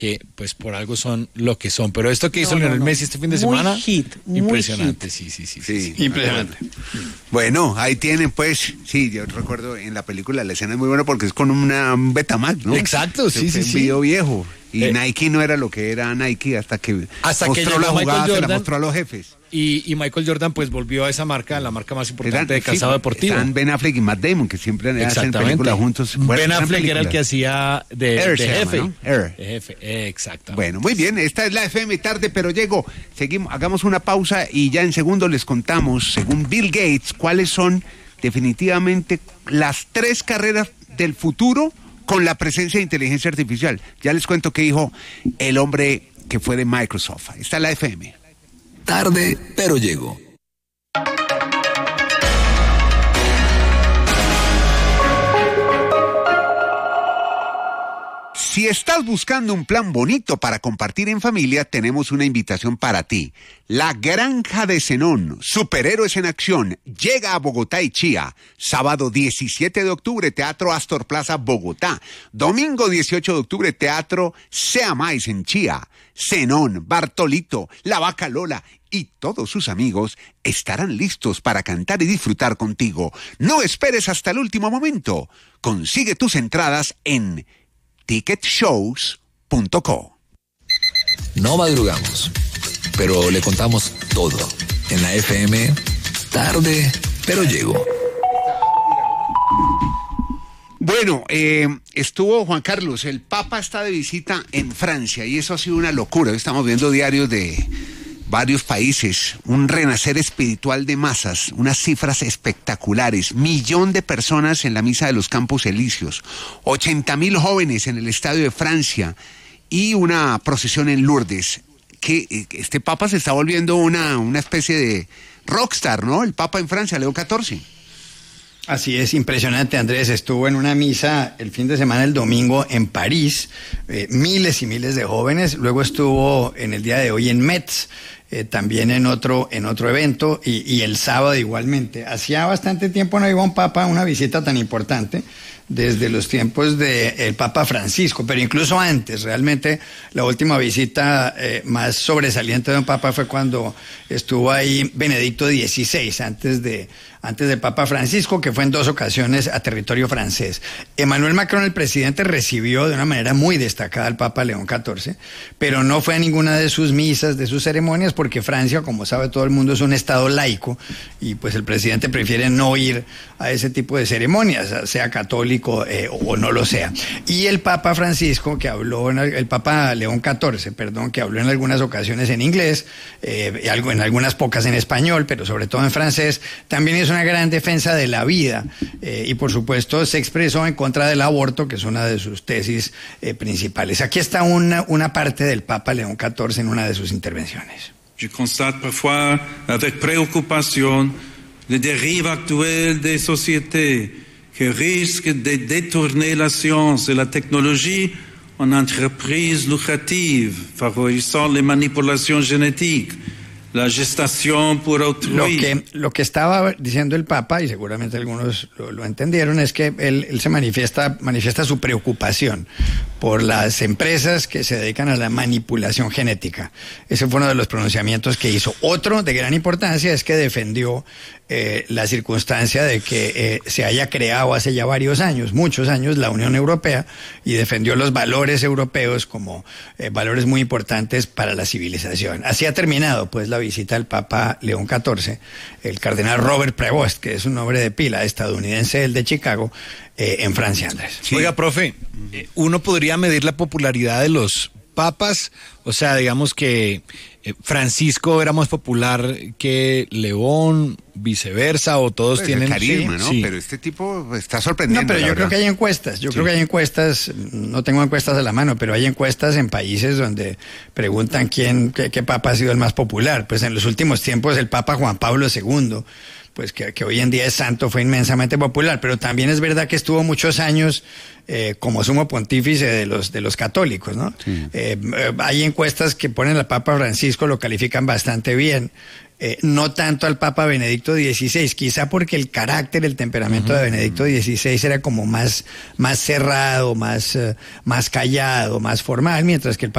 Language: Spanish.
que pues por algo son lo que son. Pero esto que hizo Lionel Messi este fin de semana, impresionante, sí. Impresionante. Bueno, ahí tienen pues, sí, yo recuerdo en la película la escena es muy buena porque es con un Betamax, ¿no? Exacto, sí. Un video viejo. Y Nike no era lo que era Nike hasta que mostró la jugada, se la mostró a los jefes. Y Michael Jordan pues volvió a esa marca, la marca más importante de calzado deportivo. Están Ben Affleck y Matt Damon, que siempre hacen películas juntos. Ben Affleck era el que hacía de jefe. ¿No? De jefe, exactamente. Bueno, muy bien, esta es la FM Tarde, pero llego. Seguimos, hagamos una pausa y ya en segundo les contamos, según Bill Gates, cuáles son definitivamente las 3 carreras del futuro con la presencia de inteligencia artificial. Ya les cuento qué dijo el hombre que fue de Microsoft. Está la FM. Tarde, pero llego. Si estás buscando un plan bonito para compartir en familia, tenemos una invitación para ti. La Granja de Zenón, superhéroes en acción, llega a Bogotá y Chía. Sábado 17 de octubre, Teatro Astor Plaza, Bogotá. Domingo 18 de octubre, Teatro Sea Mais en Chía. Zenón, Bartolito, La Vaca Lola y todos sus amigos estarán listos para cantar y disfrutar contigo. No esperes hasta el último momento. Consigue tus entradas en ticketshows.co. No madrugamos, pero le contamos todo. En la FM, tarde, pero llego. Bueno, estuvo Juan Carlos, el Papa está de visita en Francia y eso ha sido una locura. Estamos viendo diarios de varios países, un renacer espiritual de masas, unas cifras espectaculares, 1 millón de personas en la misa de los Campos Elíseos, 80,000 jóvenes en el Estadio de Francia y una procesión en Lourdes. Que este Papa se está volviendo una especie de rockstar, ¿no? El Papa en Francia, León XIV. Así es, impresionante, Andrés. Estuvo en una misa el fin de semana, el domingo, en París, miles y miles de jóvenes. Luego estuvo en el día de hoy en Metz, también en otro evento, y el sábado igualmente. Hacía bastante tiempo no iba un papa a una visita tan importante, desde los tiempos del Papa Francisco, pero incluso antes. Realmente la última visita más sobresaliente de un papa fue cuando estuvo ahí Benedicto XVI, antes del Papa Francisco, que fue en 2 ocasiones a territorio francés. Emmanuel Macron, el presidente, recibió de una manera muy destacada al Papa León XIV, pero no fue a ninguna de sus misas, de sus ceremonias, porque Francia, como sabe todo el mundo, es un estado laico, y pues el presidente prefiere no ir a ese tipo de ceremonias, sea católico o no lo sea. Y el Papa Francisco, que habló, el Papa León XIV, perdón, que habló en algunas ocasiones en inglés, en algunas pocas en español, pero sobre todo en francés, también hizo una gran defensa de la vida y por supuesto se expresó en contra del aborto, que es una de sus tesis principales. Aquí está una parte del Papa León XIV en una de sus intervenciones. Je constate parfois avec préoccupation les dérives actuelles des sociétés qui risquent de détourner la science et la technologie en entreprises lucratives, favorisant les manipulations génétiques, la gestación por autrui. Lo que estaba diciendo el Papa, y seguramente algunos lo entendieron, es que él se manifiesta su preocupación por las empresas que se dedican a la manipulación genética. Ese fue uno de los pronunciamientos que hizo. Otro de gran importancia es que defendió la circunstancia de que se haya creado hace ya muchos años, la Unión Europea, y defendió los valores europeos como valores muy importantes para la civilización. Así ha terminado pues la visita del Papa León XIV, el cardenal Robert Prevost, que es un nombre de pila, estadounidense, el de Chicago, en Francia, Andrés. Sí. Oiga, profe, uno podría medir la popularidad de los papas, o sea, digamos que Francisco era más popular que León, viceversa, o todos pues tienen carisma, ¿no? Sí. Pero este tipo está sorprendiendo. No, pero yo creo que hay encuestas. Creo que hay encuestas. No tengo encuestas a la mano, pero hay encuestas en países donde preguntan qué papa ha sido el más popular. Pues en los últimos tiempos el Papa Juan Pablo II, pues que hoy en día es santo, fue inmensamente popular, pero también es verdad que estuvo muchos años como sumo pontífice de los católicos, ¿no? Sí. Hay encuestas que ponen al Papa Francisco, lo califican bastante bien. no tanto al Papa Benedicto XVI, quizá porque el carácter, el temperamento de Benedicto XVI era como más cerrado, más callado, más formal, mientras que el